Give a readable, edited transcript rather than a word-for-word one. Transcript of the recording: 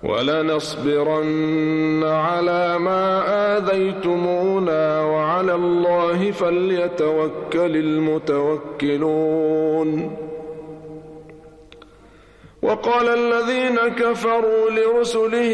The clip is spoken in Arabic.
وَلَنَصْبِرَنَّ عَلَى مَا آذَيْتُمُونَا وَعَلَى اللَّهِ فَلْيَتَوَكَّلِ الْمُتَوَكِّلُونَ وَقَالَ الَّذِينَ كَفَرُوا لِرُسُلِهِمْ